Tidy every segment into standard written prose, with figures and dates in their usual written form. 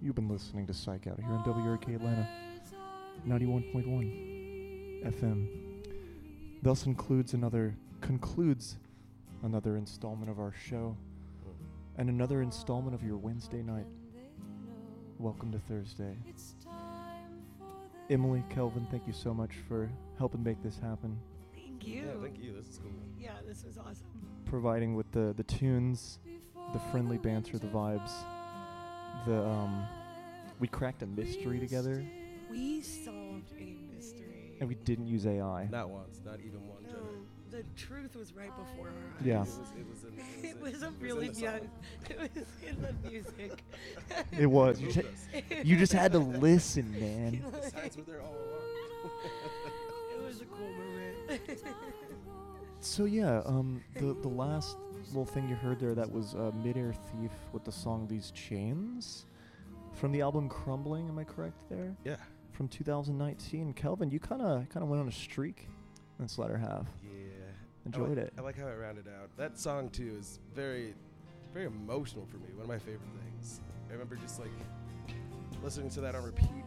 You've been listening to Psych Out here on WRK Atlanta, 91.1 FM. Thus concludes another installment of our show and another installment of your Wednesday night. Welcome to Thursday. Emily, Kelvin, thank you so much for helping make this happen. Thank you. Yeah, thank you. This is cool. Yeah, this was awesome. Providing with the tunes, the friendly banter, the vibes. We cracked a mystery together. We solved a mystery. And we didn't use AI. Not once, not even one. No, the truth was right before our eyes. Yeah. It was a really young. It was in the music. It was. You just had to listen, man. The signs were there all along. It was a cool moment. So yeah, the last little thing you heard there, that was Midair Thief with the song These Chains from the album Crumbling. Am I correct there? Yeah. From 2019. Kelvin, you kind of went on a streak in this latter half. Yeah. Enjoyed it. I like how it rounded out. That song too is very, very emotional for me. One of my favorite things. I remember just like listening to that on repeat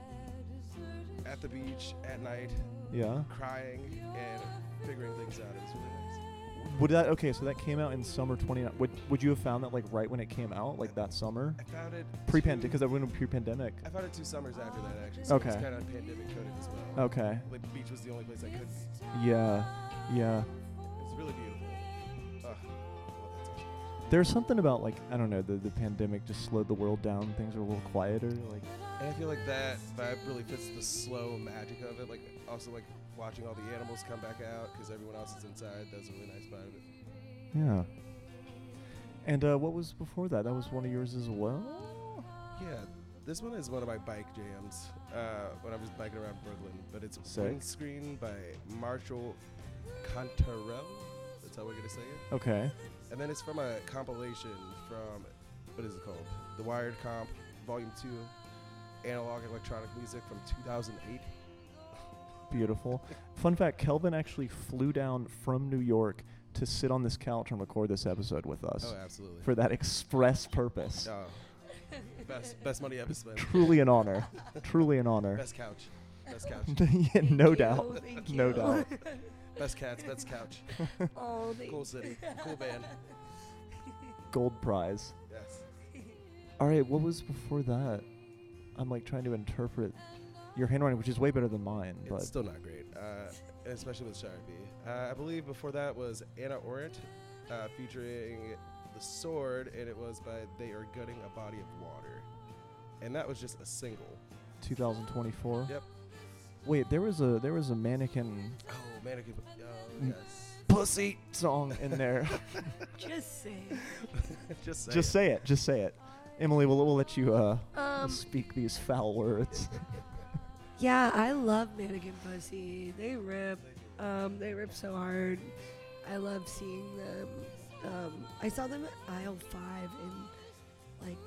at the beach at night. Yeah. Crying and figuring things out. It was really nice. So that came out in summer 29. Would you have found that like right when it came out, like that summer? I found it Pre-pandemic, because I went pre-pandemic. I found it 2 summers after that actually. So Okay. it's kind of pandemic coded as well. Okay. Like the beach was the only place I could be. Yeah. It's really beautiful. I love that so much. There's something about like, I don't know, the pandemic just slowed the world down. Things are a little quieter. Like, And I feel like that vibe really fits the slow magic of it. Like also like watching all the animals come back out because everyone else is inside. That's a really nice part of it. yeah. And what was before that? That was one of yours as well? Yeah, this one is one of my bike jams when I was biking around Brooklyn. But it's Sick. Windscreen by Marshall Cantarell. That's how we're gonna say it. Okay. And then it's from a compilation from, what is it called? The Wired Comp, Volume 2, Analog Electronic Music from 2008. Beautiful. Fun fact, Kelvin actually flew down from New York to sit on this couch and record this episode with us. Oh, absolutely. For that express purpose. Oh, best money ever spent. Truly an honor. Truly an honor. Best couch. Best couch. Yeah, no you. doubt. Thank No you. doubt. Best cats, best couch. Oh, thank Cool you. city. Cool band. Gold prize. Yes. All right, what was before that? I'm like trying to interpret your handwriting, which is way better than mine. But It's still not great, and especially with Sharpie. I believe before that was Anna Orient featuring The Sword, and it was by They Are Gutting a Body of Water. And that was just a single. 2024. Yep. Wait, there was a mannequin Oh, Mannequin. Oh, Mm. yes. pussy song in there. Just say. Just say it. Just say it. Emily, we'll let you Um, speak these foul words. Yeah, I love Mannequin Pussy. They rip. They rip so hard. I love seeing them. I saw them at Aisle 5 in like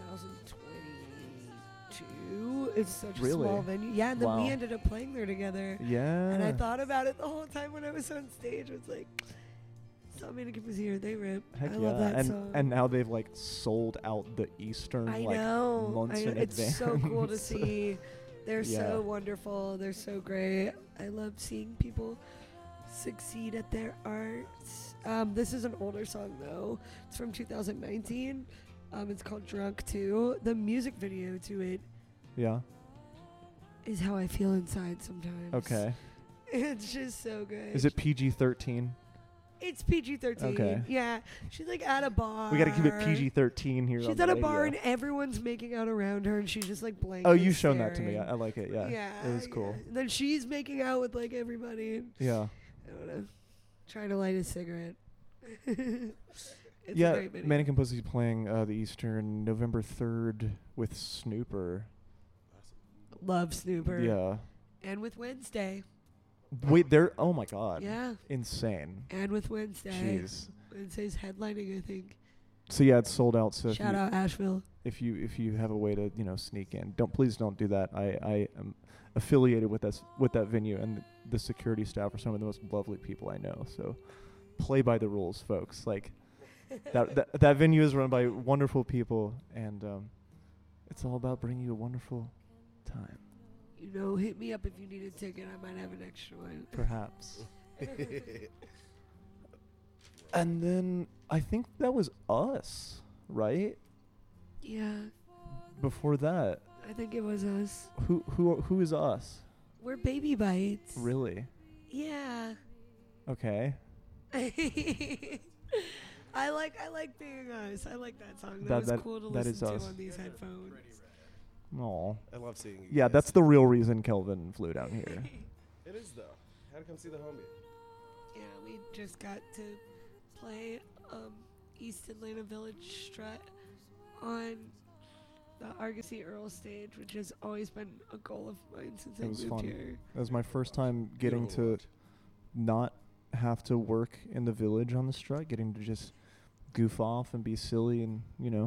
2022. It's such Really? a small venue. Yeah, and then Wow. we ended up playing there together. Yeah. And I thought about it the whole time when I was on stage. I was like, saw Mannequin Pussy here. They rip. Heck I yeah. love that and song. and now they've like sold out the Eastern I like know. months in it's advance. so cool to see. They're Yeah. so wonderful. They're so great. I love seeing people succeed at their art. This is an older song though. It's from 2019. It's called Drunk too. The music video to it Yeah. is how I feel inside sometimes. Okay. It's just so good. Is it PG-13? It's PG-13. Okay. Yeah. She's like at a bar. We got to keep it PG-13 here. She's on at the a bar and radio. everyone's making out around her and she's just like blank. Oh, you've shown that to me. I staring. like it. Yeah. Yeah. It was cool. And then she's making out with like everybody. Yeah. I don't know. Trying to light a cigarette. It's a Yeah. great video. Mannequin Pussy's playing the Eastern November 3rd with Snooper. Love Snooper. Yeah. And with Wednesday. Wait, they're oh my god. Yeah. Insane. And with Wednesday. Jeez. Wednesday's headlining, I think. So yeah, it's sold out. So Shout out Asheville. if you have a way to sneak in, please don't do that. I am affiliated with that venue, and the security staff are some of the most lovely people I know. So play by the rules, folks. Like that venue is run by wonderful people, and It's all about bringing you a wonderful time. You know, hit me up if you need a ticket. I might have an extra one. Perhaps. And then I think that was Us, right? Yeah, Before that, I think it was us. who is Us? We're Baby Bites. Really? Yeah. Okay. I like being us. I like that song. That- Was that- cool to that is listen to us. on these headphones. Aw. I love seeing you. Yeah, guys. that's the real reason Kelvin flew down here. It is though. Had to come see the homie. Yeah, we just got to play East Atlanta Village Strut on the Argosy Earl stage, which has always been a goal of mine since It I was moved fun. here. That was my first time getting Beautiful to watch. not have to work in the village on the strut, getting to just goof off and be silly and,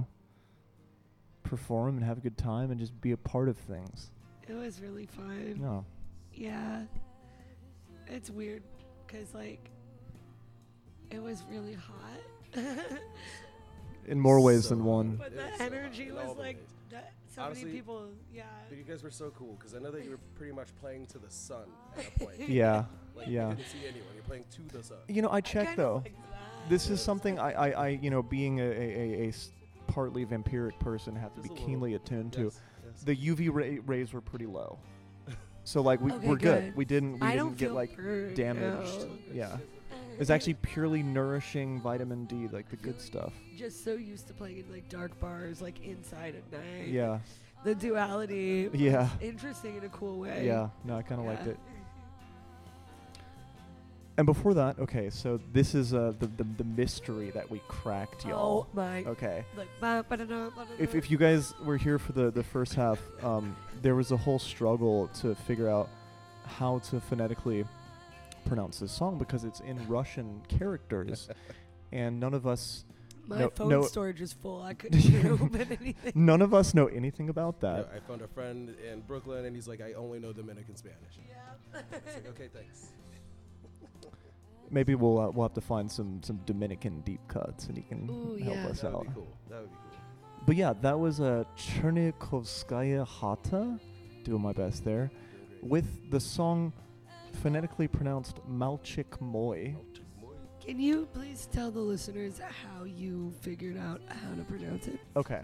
perform and have a good time and just be a part of things. It was really fun. No. Yeah. It's weird because, like, it was really hot. In more ways So than one. But It the was so energy hot. In was all the like ways. that. So Honestly, many people, yeah. But you guys were so cool because I know that you were pretty much playing to the sun at a point. Yeah. Like, Yeah. You didn't see anyone. You're playing to the sun. I checked Kinda though. like that. This is something I being a partly vampiric person, have to Just be a little. keenly attuned to. Yes, yes. The UV rays were pretty low, so like Okay, we're good. good. We didn't I don't get feel like burned, damaged. no. Yeah, it's actually purely nourishing vitamin D, like the good stuff. Just so used to playing in like dark bars, like inside at night. Yeah, The duality. Was Yeah. interesting in a cool way. yeah. No, I kind of liked Yeah. it. And before that, okay, so this is the mystery that we cracked, y'all. Oh my. Okay. Like, ba-da-da, ba-da-da. If you guys were here for the first half, there was a whole struggle to figure out how to phonetically pronounce this song because it's in Russian characters, and none of us My phone no- storage is full. I couldn't even open anything. none of us know anything about Yeah, that. I found a friend in Brooklyn, and he's like, I only know Dominican Spanish. Yeah. It's like, okay, thanks. Maybe we'll have to find some Dominican deep cuts, and he can Ooh, help yeah. us That out. would be cool. That would be cool. But yeah, that was a Chernikovskaya Hata, doing my best there, with the song phonetically pronounced Malchik Moy. Can you please tell the listeners how you figured out how to pronounce it? Okay.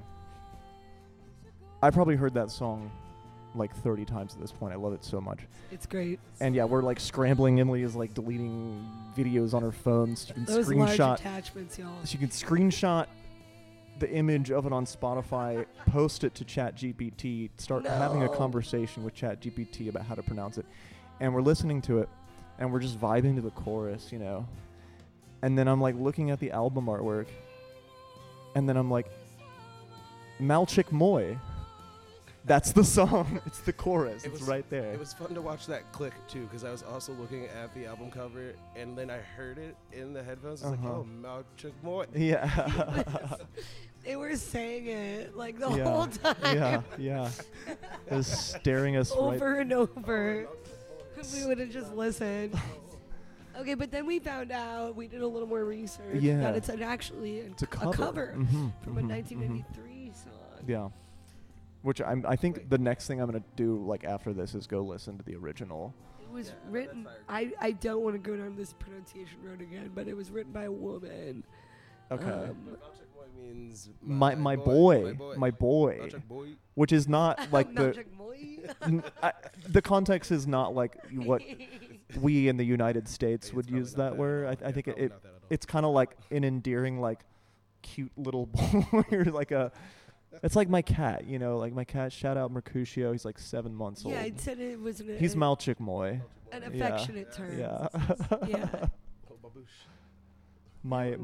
I probably heard that song like 30 times at this point. I love it so much. It's great. And yeah, we're like scrambling. Emily is like deleting videos on her phone so she can Those large screenshot. attachments, y'all. She can screenshot the image of it on Spotify, post it to ChatGPT, start having a No. conversation with ChatGPT about how to pronounce it. And we're listening to it, and we're just vibing to the chorus, And then I'm like looking at the album artwork, and then I'm like, Malchik Moy. That's the song. It's the chorus. It It's was- right there. It was fun to watch that click too, because I was also looking at the album cover, and then I heard it in the headphones. I was Uh-huh. like, oh, Malchuk Moy. Yeah. They were saying it like the Yeah. whole time. yeah. It was staring us right. Over and over. We would have just listened. Okay, but then we found out, we did a little more research, Yeah. that it's actually It's a cover. from a 1993 song. Yeah. Which I think the next thing I'm gonna do like after this is go listen to the original. It was Yeah, written, that's I don't want to go down this pronunciation road again, but it was written by a woman. Okay. Malchuk Moy means my boy, Malchuk boy. which is not like the Malchuk Moy. the context is not like what we in the United States It's would probably use not that word. at all. I think probably it not that at all. it's kind of like an endearing, like cute little boy, or like a. It's like my cat, like my cat. Shout out Mercutio. He's like 7 months old. Yeah, I said it was He's Malchik Moy. an Malchuk Moy. Yeah. affectionate term. Yeah. Yeah. Oh, baboosh. my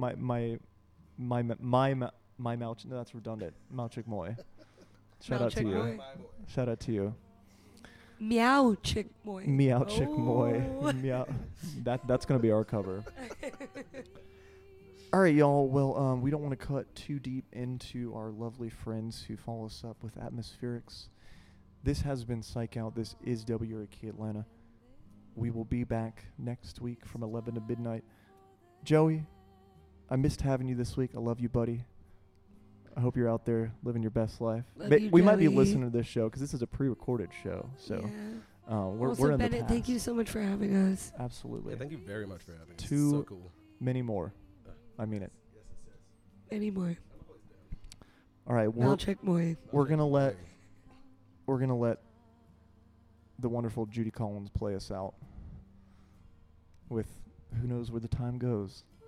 Malchik. No, that's redundant. Malchik Moy. Shout out to Malchik you. Moy. My boy. Shout out to you. Meow chick boy. Meow chick moy. Oh. Meow. That's gonna be our cover. All right, y'all. Well, we don't want to cut too deep into our lovely friends who follow us up with Atmospherics. This has been Psych Out. This is WRK Atlanta. We will be back next week from 11 to midnight. Joey, I missed having you this week. I love you, buddy. I hope you're out there living your best life. Love But you, we might be Joey. listening to this show because this is a pre-recorded show. So yeah. we're Also, in Bennett, the past. thank you so much for having us. Absolutely. Yeah, thank you very much for having us. Two- So cool. Many more. I mean it. Any more? All right. Malchek Moy. We're gonna let the wonderful Judy Collins play us out with "Who Knows Where the Time Goes."